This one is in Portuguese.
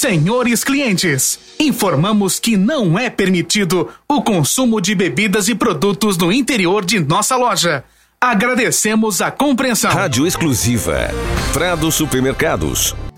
Senhores clientes, informamos que não é permitido o consumo de bebidas e produtos no interior de nossa loja. Agradecemos a compreensão. Rádio exclusiva. Prado Supermercados.